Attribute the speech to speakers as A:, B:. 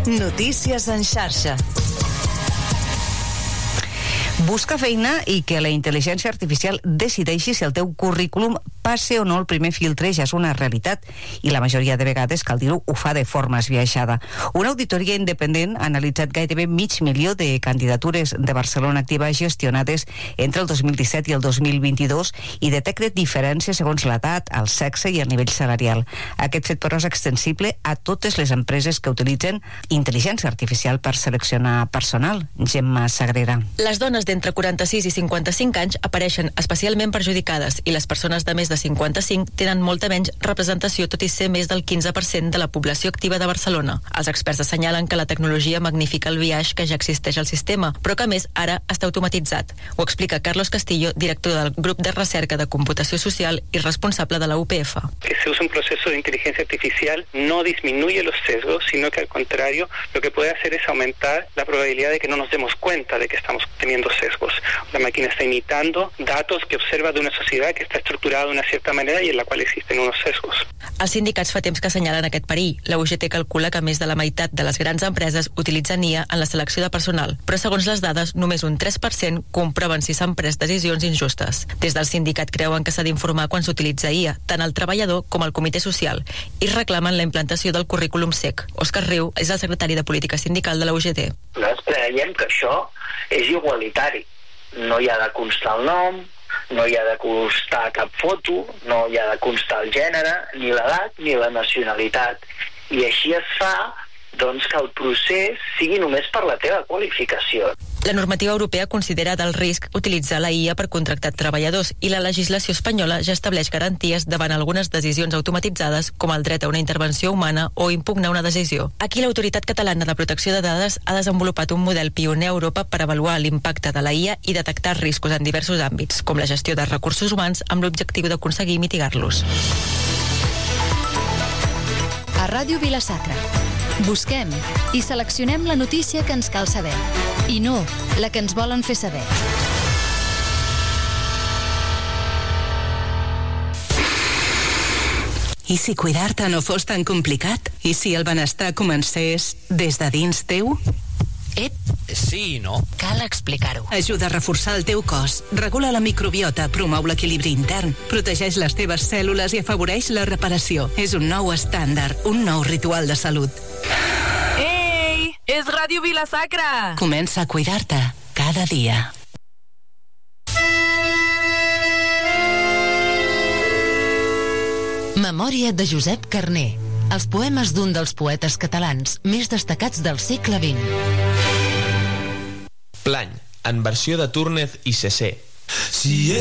A: Notícies en xarxa. Busca feina i que la intel·ligència artificial decideixi si el teu currículum passe o no el primer filtre ja és una realitat, i la majoria de vegades, cal dir-ho, ho fa de forma esbiaixada. Una auditoria independent ha analitzat gairebé 500.000 de candidatures de Barcelona Activa gestionades entre el 2017 i el 2022 i detecta diferències segons l'edat, el sexe i el nivell salarial. Aquest fet, però, és extensible a totes les empreses que utilitzen intel·ligència artificial per seleccionar personal. Gemma Sagrera.
B: Les dones d'entre 46 i 55 anys apareixen especialment perjudicades i les persones de més de 55 tenen molta menys representació, tot i ser més del 15% de la població activa de Barcelona. Els experts assenyalen que la tecnologia magnifica el biaix que ja existeix al sistema, però que a més ara està automatitzat. Ho explica Carlos Castillo, director del grup de recerca de computació social y responsable de la UPF.
C: Que se use un proceso de inteligencia artificial no disminuye los sesgos, sino que al contrario, lo que puede hacer es aumentar la probabilidad de que no nos demos cuenta de que estamos teniendo sesgos. La máquina está imitando datos que observa de una sociedad que está estructurada de una cierta manera y en la cual existen unos sesgos.
B: Els sindicats fa temps que assenyalen aquest perill. La UGT calcula que més de la meitat de les grans empreses utilitzen IA en la selecció de personal, però segons les dades, només un 3% comproven si s'han pres decisions injustes. Des del sindicat creuen que s'ha d'informar quan s'utilitza IA, tant al treballador com al comitè social, i reclamen la implantació del currículum SEC. Òscar Riu és el secretari de Política Sindical de la UGT.
D: Nosaltres creiem que això és igualitari. No hi ha de constar el nom, no hi ha de constar cap foto, no hi ha de constar el gènere, ni l'edat, ni la nacionalitat. I així es fa, doncs, que el procés sigui només per la teva qualificació.
B: La normativa europea considera d'alt risc utilitzar la IA per contractar treballadors i la legislació espanyola ja estableix garanties davant algunes decisions automatitzades, com el dret a una intervenció humana o impugnar una decisió. Aquí l'Autoritat Catalana de Protecció de Dades ha desenvolupat un model pioner a Europa per avaluar l'impacte de la IA i detectar riscos en diversos àmbits, com la gestió de recursos humans, amb l'objectiu d'aconseguir mitigar-los.
E: A Ràdio Vila-sacra busquem i seleccionem la notícia que ens cal saber, i no la que ens volen fer saber.
A: I si cuidar-te no fos tan complicat? I si el benestar comencés des de dins teu?
F: Sí i no.
E: Cal explicar-ho.
A: Ajuda a reforçar el teu cos, regula la microbiota, promou l'equilibri intern, protegeix les teves cèl·lules i afavoreix la reparació. És un nou estàndard, un nou ritual de salut.
G: Ei! És Ràdio Vila-sacra!
A: Comença a cuidar-te cada dia.
E: Memòria de Josep Carner. Els poemes d'un dels poetes catalans més destacats del segle XX.
F: Plany, en versió de Túrnez i Cessé.